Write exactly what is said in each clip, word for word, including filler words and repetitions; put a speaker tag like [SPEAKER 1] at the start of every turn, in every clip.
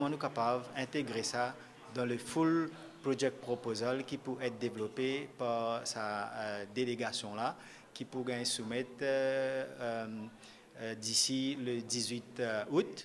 [SPEAKER 1] Comment nous sommes capables d'intégrer ça dans le full project proposal qui peut être développé par sa euh, délégation-là, qui pourrait soumettre euh, euh, d'ici le dix-huit août.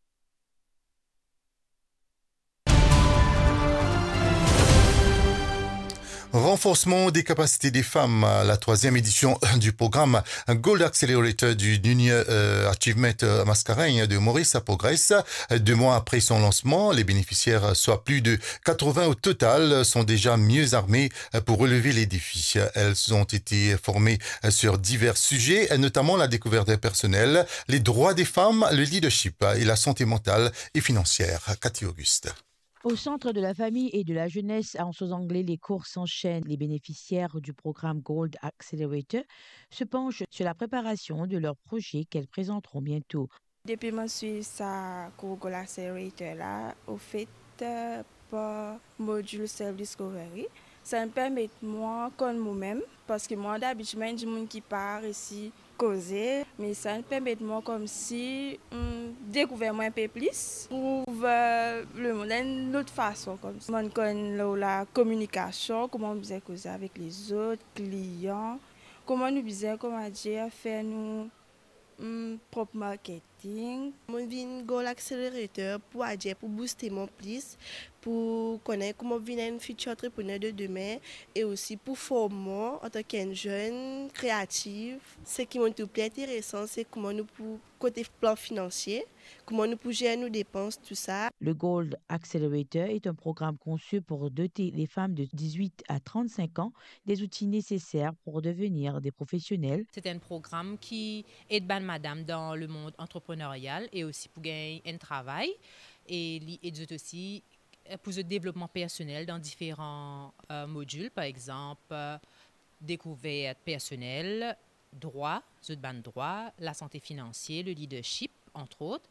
[SPEAKER 2] Renforcement des capacités des femmes, la troisième édition du programme Gold Accelerator du Junior euh, Achievement Mascareignes de Maurice progresse. Deux mois après son lancement, les bénéficiaires, soit plus de quatre-vingts au total, sont déjà mieux armés pour relever les défis. Elles ont été formées sur divers sujets, notamment la découverte personnelle, les droits des femmes, le leadership et la santé mentale et financière. Cathy Auguste.
[SPEAKER 3] Au centre de la famille et de la jeunesse, en sous-anglais, les cours s'enchaînent. Les bénéficiaires du programme Gold Accelerator se penchent sur la préparation de leur projet qu'elles présenteront bientôt.
[SPEAKER 4] Depuis que je suis à Gold Accelerator, là, au fait, euh, par module Self-Discovery, ça me permet de moi comme moi-même, parce que moi, d'habitude, je suis qui part ici causer, mais ça me permet de moi comme si on découvert un peu plus pour euh, le monde d'une autre façon comme ça. On connaît la communication, comment on peut causer avec les autres clients, comment nous peut comment dire faire nous um, propre marketing.
[SPEAKER 5] Mon vin Gold Accelerator pour agir pour booster mon plus, pour connaître comment venir un futur entrepreneur de demain et aussi pour former en tant qu'un jeune créatif. Ce qui m'a tout plus intéressant, c'est comment nous pour côté plan financier, comment nous pouvons gérer nos dépenses, tout ça.
[SPEAKER 3] Le Gold Accelerator est un programme conçu pour doter les femmes de dix-huit à trente-cinq ans des outils nécessaires pour devenir des professionnels.
[SPEAKER 6] C'est un programme qui aide ben madame dans le monde entrepreneurial et aussi pour gagner un travail et aide aussi pour le développement personnel dans différents euh, modules, par exemple euh, découverte personnelle, droit, droit, la santé financière, le leadership, entre autres,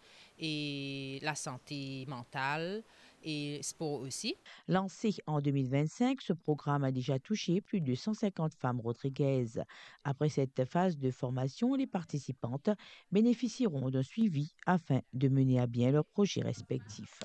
[SPEAKER 6] et la santé mentale et sport aussi.
[SPEAKER 3] Lancé en deux mille vingt-cinq, ce programme a déjà touché plus de cent cinquante femmes rodriguaises. Après cette phase de formation, les participantes bénéficieront d'un suivi afin de mener à bien leurs projets respectifs.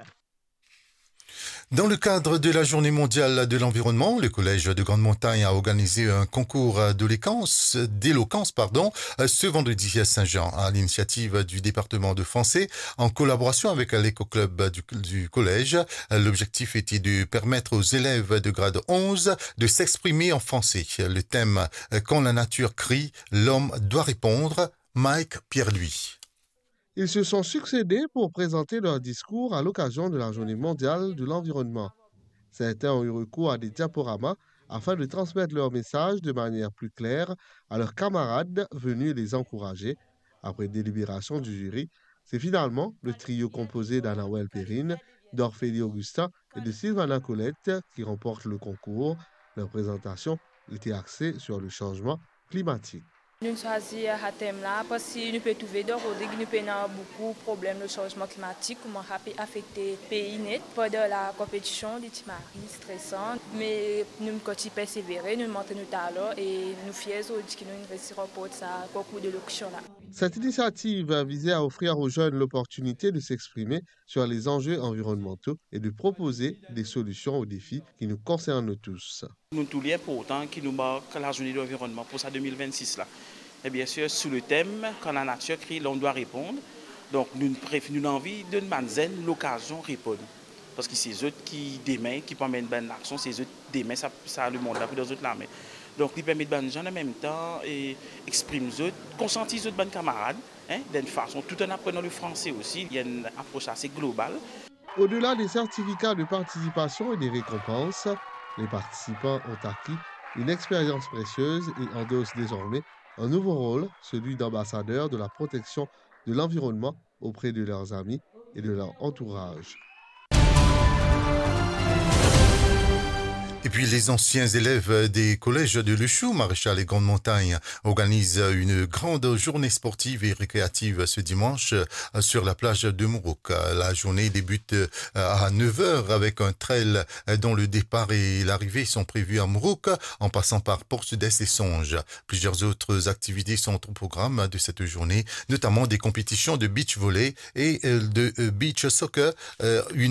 [SPEAKER 2] Dans le cadre de la Journée mondiale de l'environnement, le Collège de Grande Montagne a organisé un concours d'éloquence, d'éloquence pardon, ce vendredi à Saint-Jean, à l'initiative du département de français, en collaboration avec l'éco-club du, du collège. L'objectif était de permettre aux élèves de grade onze de s'exprimer en français. Le thème « Quand la nature crie, l'homme doit répondre », Mike Pierre-Louis.
[SPEAKER 7] Ils se sont succédés pour présenter leur discours à l'occasion de la Journée mondiale de l'environnement. Certains ont eu recours à des diaporamas afin de transmettre leur message de manière plus claire à leurs camarades venus les encourager. Après délibération du jury, c'est finalement le trio composé d'Anawel Perrine, d'Orphélie Augustin et de Sylvana Colette qui remporte le concours. Leur présentation était axée sur le changement climatique.
[SPEAKER 4] Nous choisissons ce thème-là parce que nous pouvons trouver dans nous avons beaucoup de problèmes de changement climatique, comment affecter le pays net. Pendant la compétition, des petits maris stressants, mais nous continuons à persévérer, nous montons nos talents et nous sommes fiers que nous réussirons pour ça concours de locution-là.
[SPEAKER 7] Cette initiative visait à offrir aux jeunes l'opportunité de s'exprimer sur les enjeux environnementaux et de proposer des solutions aux défis qui nous concernent tous.
[SPEAKER 8] Nous tous les importants qui nous marquent la journée de l'environnement pour ça deux mille vingt-six là. Et bien sûr, sous le thème, quand la nature crie, l'on doit répondre. Donc, nous avons envie de nous l'occasion de répondre. Parce que c'est eux qui démènent, qui permettent de l'action, c'est eux qui démènent, ça, ça le monde là, puis dans eux la main. Donc, ils permettent de gens en même temps et expriment eux, conscientisent eux de bonnes camarades, hein, d'une façon, tout en apprenant le français aussi. Il y a une approche assez globale.
[SPEAKER 7] Au-delà des certificats de participation et des récompenses, les participants ont acquis une expérience précieuse et endossent désormais un nouveau rôle, celui d'ambassadeur de la protection de l'environnement auprès de leurs amis et de leur entourage.
[SPEAKER 2] Et puis les anciens élèves des collèges de Lechou, Maréchal et Grande Montagne organisent une grande journée sportive et récréative ce dimanche sur la plage de Mourouk. La journée débute à neuf heures avec un trail dont le départ et l'arrivée sont prévus à Mourouk en passant par Port-Sud-Est et Songe. Plusieurs autres activités sont au programme de cette journée, notamment des compétitions de beach volley et de beach soccer. Une